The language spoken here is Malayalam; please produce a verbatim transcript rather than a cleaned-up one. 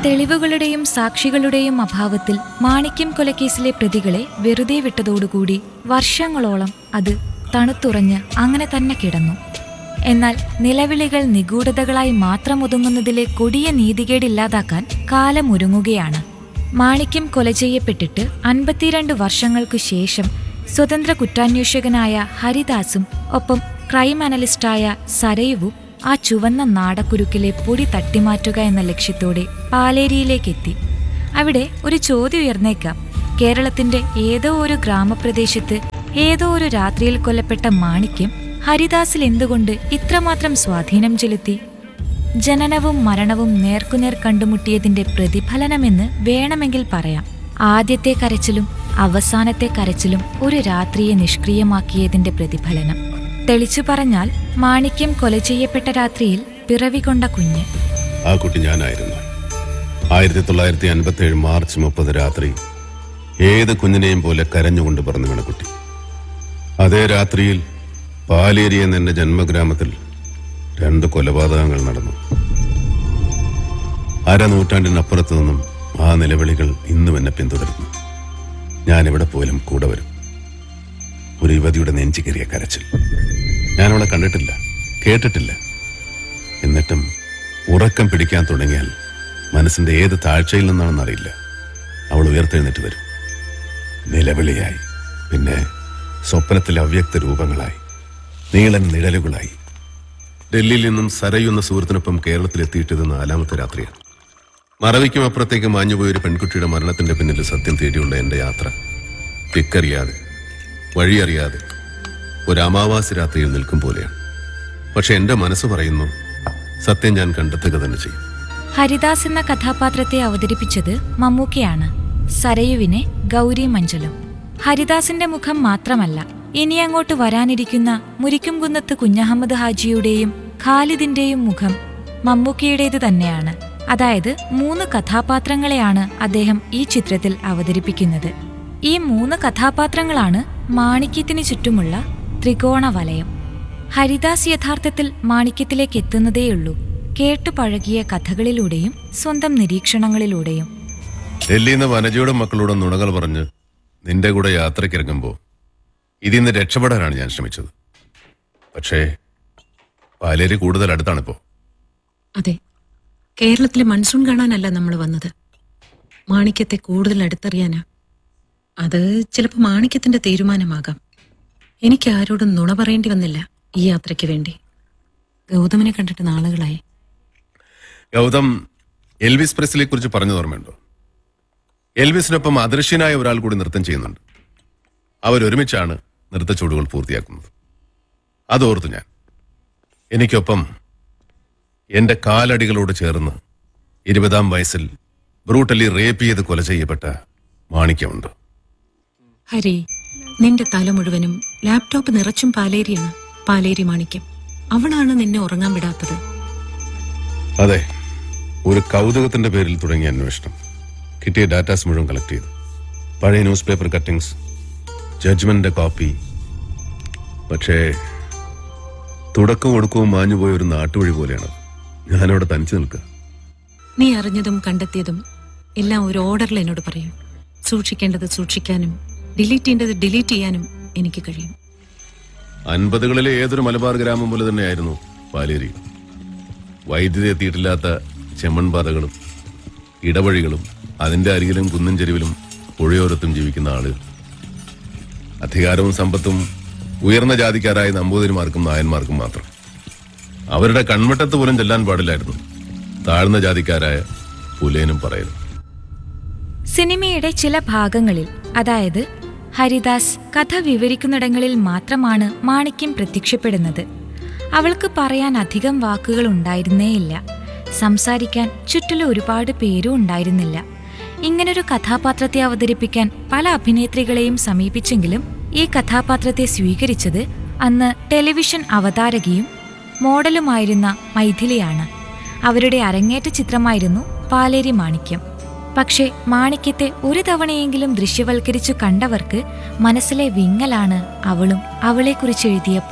തെളിവുകളുടെയും സാക്ഷികളുടെയും അഭാവത്തിൽ മാണിക്യം കൊലക്കേസിലെ പ്രതികളെ വെറുതെ വിട്ടതോടുകൂടി വർഷങ്ങളോളം അത് തണുത്തുറഞ്ഞ് അങ്ങനെ തന്നെ കിടന്നു. എന്നാൽ നിലവിളികൾ നിഗൂഢതകളായി മാത്രം ഒതുങ്ങുന്നതിലെ കൊടിയ നീതികേടില്ലാതാക്കാൻ കാലമൊരുങ്ങുകയാണ്. മാണിക്യം കൊല ചെയ്യപ്പെട്ടിട്ട് അൻപത്തിരണ്ട് വർഷങ്ങൾക്കു ശേഷം സ്വതന്ത്ര കുറ്റാന്വേഷകനായ ഹരിദാസും ഒപ്പം ക്രൈം അനലിസ്റ്റായ സരയുവും ആ ചുവന്ന നാടക്കുരുക്കിലെ പൊടി തട്ടിമാറ്റുക എന്ന ലക്ഷ്യത്തോടെ പാലേരിയിലേക്കെത്തി. അവിടെ ഒരു ചോദ്യം ഉയർന്നേക്കാം. കേരളത്തിന്റെ ഏതോ ഒരു ഗ്രാമപ്രദേശത്ത് ഏതോ ഒരു രാത്രിയിൽ കൊല്ലപ്പെട്ട മാണിക്യം ഹരിദാസിൽ എന്തുകൊണ്ട് ഇത്രമാത്രം സ്വാധീനം ചെലുത്തി? ജനനവും മരണവും നേർക്കുനേർ കണ്ടുമുട്ടിയതിന്റെ പ്രതിഫലനമെന്ന് വേണമെങ്കിൽ പറയാം. ആദ്യത്തെ കരച്ചിലും അവസാനത്തെ കരച്ചിലും ഒരു രാത്രിയെ നിഷ്ക്രിയമാക്കിയതിന്റെ പ്രതിഫലനം. തെളിച്ചു പറഞ്ഞാൽ മാണിക്യം കൊല ചെയ്യപ്പെട്ട രാത്രിയിൽ പിറവികൊണ്ട കുഞ്ഞ് ആ കുട്ടി ഞാനായിരുന്നു. ആയിരത്തി തൊള്ളായിരത്തി അൻപത്തി ഏഴ് മാർച്ച് മുപ്പത് രാത്രി ഏത് കുഞ്ഞിനെയും പോലെ കരഞ്ഞുകൊണ്ട് പറഞ്ഞു വീണ കുട്ടി. അതേ രാത്രിയിൽ പാലേരി എന്ന എന്റെ ജന്മഗ്രാമത്തിൽ രണ്ട് കൊലപാതകങ്ങൾ നടന്നു. അരനൂറ്റാണ്ടിനപ്പുറത്തു നിന്നും ആ നിലവിളികൾ ഇന്നും എന്നെ പിന്തുടരുന്നു. ഞാനെവിടെ പോയാലും കൂടെ വരും. ഒരു യുവതിയുടെ നെഞ്ചു കയറിയ കരച്ചിൽ. ഞാനവളെ കണ്ടിട്ടില്ല, കേട്ടിട്ടില്ല. എന്നിട്ടും ഉറക്കം പിടിക്കാൻ തുടങ്ങിയാൽ മനസ്സിന്റെ ഏത് താഴ്ചയിൽ നിന്നാണെന്നറിയില്ല അവൾ ഉയർത്തെഴുന്നേറ്റ് വരും. നിലവിളിയായി, പിന്നെ സ്വപ്നത്തിലെ അവ്യക്ത രൂപങ്ങളായി, നീളൻ നിഴലുകളായി. ഡൽഹിയിൽ നിന്നും സരയുന്ന സുഹൃത്തിനൊപ്പം കേരളത്തിലെത്തിയിട്ടത് നാലാമത്തെ രാത്രിയാണ്. മറവിക്കും അപ്പുറത്തേക്ക് മാഞ്ഞുപോയൊരു പെൺകുട്ടിയുടെ മരണത്തിന്റെ പിന്നിൽ സത്യം തേടിയുള്ള എന്റെ യാത്ര ദിക്കറിയാതെ, വഴിയറിയാതെ ഒരു അമാവാസി രാത്രിയിൽ നിൽക്കും പോലെയാണ്. പക്ഷെ എന്റെ മനസ്സ് പറയുന്നു സത്യം ഞാൻ കണ്ടെത്തുക തന്നെ ചെയ്യും. ഹരിദാസ് എന്ന കഥാപാത്രത്തെ അവതരിപ്പിച്ചത് മമ്മൂക്കയാണ്. സരയുവിനെ ഗൗരി മഞ്ചലും. ഹരിദാസിന്റെ മുഖം മാത്രമല്ല, ഇനി അങ്ങോട്ട് വരാനിരിക്കുന്ന മുരിക്കുംകുന്നത്ത് കുഞ്ഞഹമ്മദ് ഹാജിയുടെയും ഖാലിദിന്റെയും മുഖം മമ്മൂക്കയുടേത് തന്നെയാണ്. അതായത് മൂന്ന് കഥാപാത്രങ്ങളെയാണ് അദ്ദേഹം ഈ ചിത്രത്തിൽ അവതരിപ്പിക്കുന്നത്. ഈ മൂന്ന് കഥാപാത്രങ്ങളാണ് മാണിക്യത്തിന് ചുറ്റുമുള്ള ത്രികോണ വലയം. ഹരിദാസ് യഥാർത്ഥത്തിൽ മാണിക്യത്തിലേക്ക് എത്തുന്നതേയുള്ളൂ, കേട്ടുപഴകിയ കഥകളിലൂടെയും സ്വന്തം നിരീക്ഷണങ്ങളിലൂടെയും. ഡൽഹിയിൽ നിന്ന് വനജയുടെ മക്കളോട് നുണകൾ പറഞ്ഞ് നിന്റെ കൂടെ യാത്രക്കിറങ്ങുമ്പോ ഇതിന്ന് രക്ഷപ്പെടാനാണ് ഞാൻ ശ്രമിച്ചത്. പക്ഷേ പാലേരി കൂടുതൽ അടുത്താണിപ്പോ. അതെ, കേരളത്തിലെ മൺസൂൺ കാണാനല്ല നമ്മൾ വന്നത്, മാണിക്യത്തെ കൂടുതൽ അടുത്തറിയാനാ. അത് ചിലപ്പോൾ മാണിക്യത്തിന്റെ തീരുമാനമാകാം. എനിക്ക് ആരോടും നുണ പറയേണ്ടി വന്നില്ല ഈ യാത്രയ്ക്ക് വേണ്ടി. ഗൗതമിനെ കണ്ടിട്ട് നാളുകളായി. ഗൗതം എൽവിസ് പ്രസ്ലിയെ കുറിച്ച് പറഞ്ഞു ഓർമ്മയുണ്ടോ? എൽവിസിനൊപ്പം അദൃശ്യനായ ഒരാൾ കൂടി നൃത്തം ചെയ്യുന്നുണ്ട്. അവരൊരുമിച്ചാണ് നൃത്തച്ചുവടുകൾ പൂർത്തിയാക്കുന്നത്. അതോർത്തു ഞാൻ. എനിക്കൊപ്പം എന്റെ കാലടികളോട് ചേർന്ന് ഇരുപതാം വയസ്സിൽ ബ്രൂട്ടലി റേപ്പ് ചെയ്ത് കൊല ചെയ്യപ്പെട്ട മാണിക്യമുണ്ട്. ഹരി, നിന്റെ തല മുഴുവനും ലാപ്ടോപ്പ് നിറച്ചും പാലേരിയാണ്. പാലേരി മാണിക്യം. അവളാണ് നിന്നെ ഉറങ്ങാൻ വിടാത്തത്. അതെ, ഒരു കൗതുകത്തിന്റെ പേരിൽ തുടങ്ങിയ അന്വേഷണം. കിട്ടിയ ഡാറ്റാസ് മുഴുവൻ കളക്ട് ചെയ്തു. പഴയ ന്യൂസ് പേപ്പർ കട്ടിങ്സ്, ജഡ്ജ്മെന്റിന്റെ കോപ്പി. പക്ഷേ തുടക്കവും ഒടുക്കവും മാഞ്ഞുപോയ ഒരു നാട്ടുവഴി പോലെയാണ് ഞാനവിടെ തനിച്ചു നിൽക്കുക. നീ അറിഞ്ഞതും കണ്ടെത്തിയതും എല്ലാം ഒരു ഓർഡറിൽ എന്നോട് പറയും. സൂക്ഷിക്കേണ്ടത് സൂക്ഷിക്കാനും ഡിലീറ്റ് ചെയ്യേണ്ടത് ഡിലീറ്റ് ചെയ്യാനും എനിക്ക് കഴിയും. അൻപതുകളിലെ ഏതൊരു മലബാർ ഗ്രാമം പോലെ തന്നെയായിരുന്നു പാലേരി. വൈദ്യുതി എത്തിയിട്ടില്ലാത്ത ചെമ്മൺപാതകളും ഇടവഴികളും അതിന്റെ അരികിലും കുന്നും ചെരുവിലും പുഴയോരത്തും ജീവിക്കുന്ന ആളുകൾ. അധികാരവും സമ്പത്തും ഉയർന്ന ജാതിക്കാരായ നമ്പൂതിരിമാർക്കും നായന്മാർക്കും മാത്രം. അവരുടെ കൺവെട്ടത്ത് പോലും ചെല്ലാൻ പാടില്ലായിരുന്നു താഴ്ന്ന ജാതിക്കാരായ പുലേനും പറയലും. സിനിമയുടെ ചില ഭാഗങ്ങളിൽ, അതായത് ഹരിദാസ് കഥ വിവരിക്കുന്നിടങ്ങളിൽ മാത്രമാണ് മാണിക്യം പ്രത്യക്ഷപ്പെടുന്നത്. അവൾക്ക് പറയാൻ അധികം വാക്കുകൾ ഉണ്ടായിരുന്നേയില്ല. സംസാരിക്കാൻ ചുറ്റിലും ഒരുപാട് പേരും ഉണ്ടായിരുന്നില്ല. ഇങ്ങനൊരു കഥാപാത്രത്തെ അവതരിപ്പിക്കാൻ പല അഭിനേത്രികളെയും സമീപിച്ചെങ്കിലും ഈ കഥാപാത്രത്തെ സ്വീകരിച്ചത് അന്ന് ടെലിവിഷൻ അവതാരകയും മോഡലുമായിരുന്ന മൈഥിലിയാണ്. അവരുടെ അരങ്ങേറ്റ ചിത്രമായിരുന്നു പാലേരി മാണിക്യം. പക്ഷേ മാണിക്യത്തെ ഒരു തവണയെങ്കിലും ദൃശ്യവൽക്കരിച്ചു കണ്ടവർക്ക് മനസ്സിലെ വിങ്ങലാണ് അവളും അവളെക്കുറിച്ചെഴുതിയ